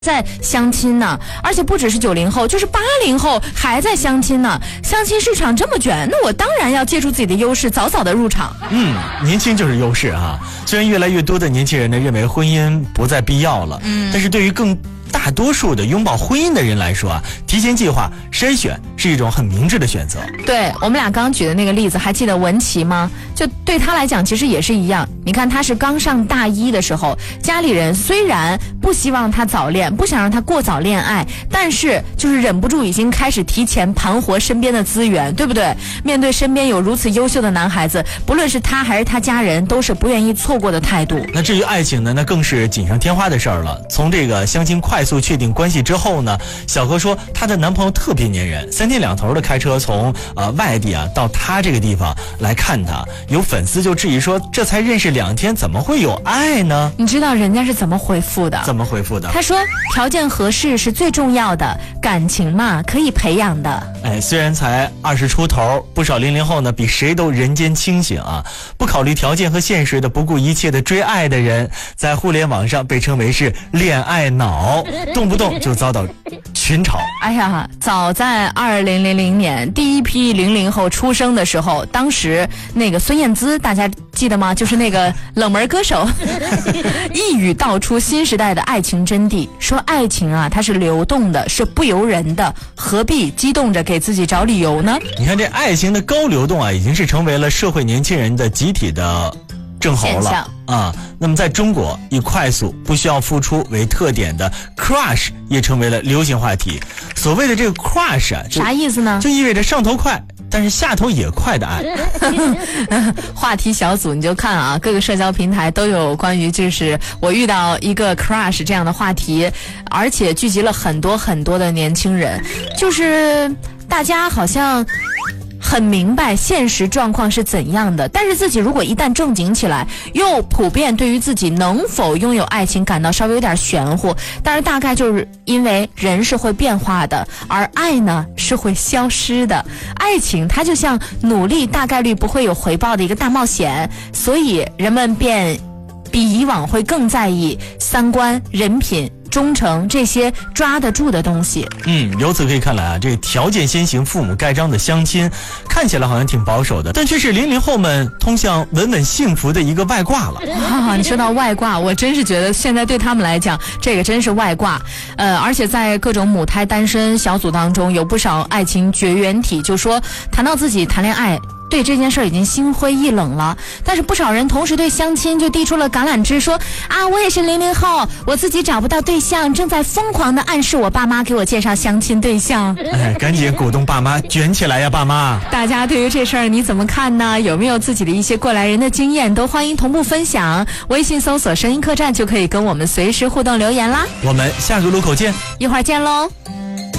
在相亲呢，而且不只是90后，就是80后还在相亲呢。相亲市场这么卷，那我当然要借助自己的优势，早早的入场。 年轻就是优势啊。虽然越来越多的年轻人呢认为婚姻不再必要了，但是对于更大多数的拥抱婚姻的人来说啊，提前计划筛选是一种很明智的选择。 对，我们俩刚举的那个例子，还记得文琪吗？就对他来讲其实也是一样。你看他是刚上大一的时候，家里人虽然不希望他早恋，不想让他过早恋爱，但是就是忍不住已经开始提前盘活身边的资源，对不对？面对身边有如此优秀的男孩子，不论是他还是他家人，都是不愿意错过的态度。 那至于爱情呢，那更是锦上添花的事儿了。从这个相亲快速确定关系之后呢，小何说她的男朋友特别粘人，3天2头的开车从外地啊到她这个地方来看她。有粉丝就质疑说，这才认识2天，怎么会有爱呢？ 你知道人家是怎么回复的？ 怎么回复的？ 他说条件合适是最重要的，感情嘛可以培养的。 虽然才20出头，不少00后呢比谁都人间清醒啊，不考虑条件和现实的，不顾一切的追爱的人，在互联网上被称为是恋爱脑，动不动就遭到群嘲。 哎呀，早在2000年第一批00后出生的时候，当时那个孙燕姿大家记得吗？就是那个冷门歌手一语道出新时代的爱情真谛，说爱情啊它是流动的，是不由人的，何必激动着给自己找理由呢？ 你看这爱情的高流动啊，已经是成为了社会年轻人的集体的症候了啊。那么在中国，以快速不需要付出为特点的 crush 也成为了流行话题。所谓的这个 crush 啊， 啥意思呢？ 就意味着上头快但是下头也快的爱。 话题小组你就看啊，各个社交平台都有关于就是我遇到一个 crush 这样的话题，而且聚集了很多很多的年轻人，就是大家好像很明白现实状况是怎样的，但是自己如果一旦正经起来，又普遍对于自己能否拥有爱情感到稍微有点玄乎。但是大概就是因为人是会变化的，而爱呢是会消失的。爱情它就像努力大概率不会有回报的一个大冒险，所以人们便比以往会更在意三观、人品、忠诚这些抓得住的东西。 由此可以看来啊，这条件先行父母盖章的相亲看起来好像挺保守的，但却是00后们通向稳稳幸福的一个外挂了。 你说到外挂，我真是觉得现在对他们来讲这个真是外挂。而且在各种母胎单身小组当中，有不少爱情绝缘体就说谈到自己谈恋爱对这件事已经心灰意冷了，但是不少人同时对相亲就递出了橄榄枝，说啊，我也是00后，我自己找不到对象，正在疯狂的暗示我爸妈给我介绍相亲对象。 赶紧鼓动爸妈卷起来呀，爸妈！ 大家对于这事儿你怎么看呢？有没有自己的一些过来人的经验，都欢迎同步分享。微信搜索声音客栈就可以跟我们随时互动留言啦。 我们下个路口见， 一会儿见喽。